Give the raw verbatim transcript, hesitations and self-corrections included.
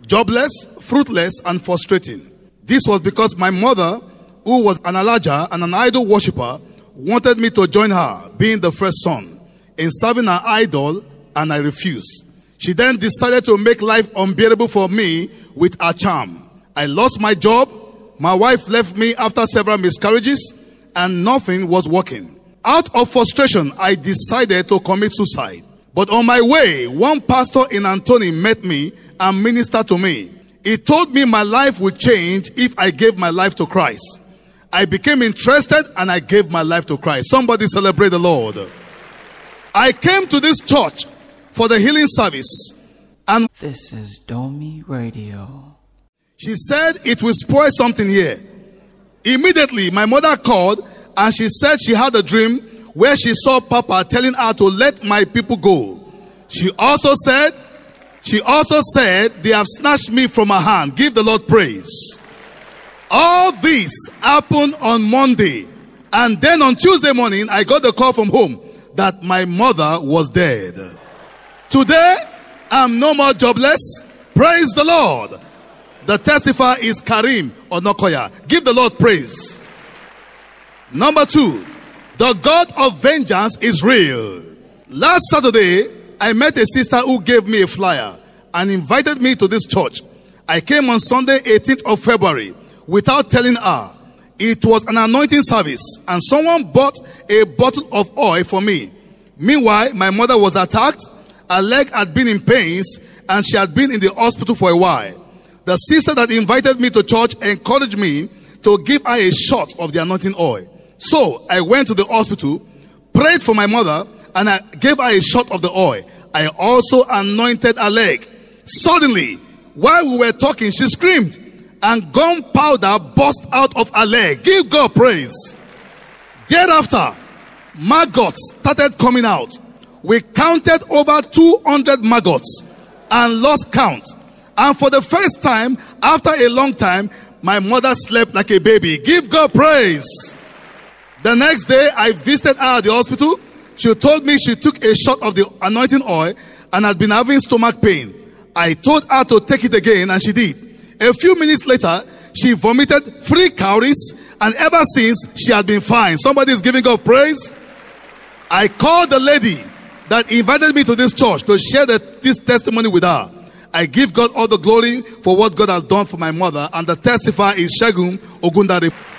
jobless, fruitless, and frustrating. This was because my mother, who was an Alaja and an idol worshiper, wanted me to join her, being the first son, in serving her idol, and I refused. She then decided to make life unbearable for me with her charm. I lost my job, my wife left me after several miscarriages, and nothing was working. Out of frustration, I decided to commit suicide. But on my way, one pastor in Antony met me and ministered to me. He told me my life would change if I gave my life to Christ. I became interested and I gave my life to Christ. Somebody celebrate the Lord. I came to this church for the healing service. And this is Domi Radio. She said it will spoil something here. Immediately, my mother called and she said she had a dream where she saw Papa telling her to let my people go. She also said, she also said, they have snatched me from her hand. Give the Lord praise. All this happened on Monday. And then on Tuesday morning, I got the call from home that my mother was dead. Today, I'm no more jobless. Praise the Lord. The testifier is Karim Onokoya. Give the Lord praise. Number two, the God of vengeance is real. Last Saturday, I met a sister who gave me a flyer and invited me to this church. I came on Sunday, eighteenth of February, without telling her. It was an anointing service and someone bought a bottle of oil for me. Meanwhile, my mother was attacked. Her leg had been in pains and she had been in the hospital for a while. The sister that invited me to church encouraged me to give her a shot of the anointing oil. So I went to the hospital, prayed for my mother, and I gave her a shot of the oil. I also anointed her leg. Suddenly, while we were talking, she screamed and gunpowder burst out of her leg. Give God praise. Thereafter, maggots started coming out. We counted over two hundred maggots and lost count. And for the first time, after a long time, my mother slept like a baby. Give God praise. The next day, I visited her at the hospital. She told me she took a shot of the anointing oil and had been having stomach pain. I told her to take it again and she did. A few minutes later, she vomited three cowries and ever since, she had been fine. Somebody is giving God praise. I called the lady that invited me to this church to share the, this testimony with her. I give God all the glory for what God has done for my mother, and the testifier is Shagun Ogundare.